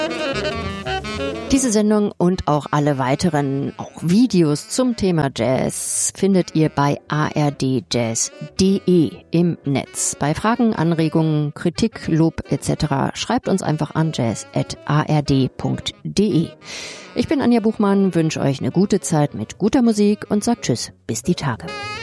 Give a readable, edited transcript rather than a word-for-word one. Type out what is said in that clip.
Diese Sendung und auch alle weiteren, auch Videos zum Thema Jazz findet ihr bei ardjazz.de im Netz. Bei Fragen, Anregungen, Kritik, Lob etc. schreibt uns einfach an jazz@ard.de. Ich bin Anja Buchmann, wünsche euch eine gute Zeit mit guter Musik und sag Tschüss, bis die Tage.